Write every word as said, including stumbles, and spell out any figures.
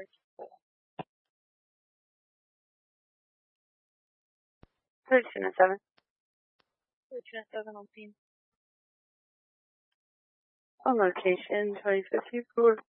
Thirteen and seven. Thirteen and seven on scene. On location, twenty fifty-four.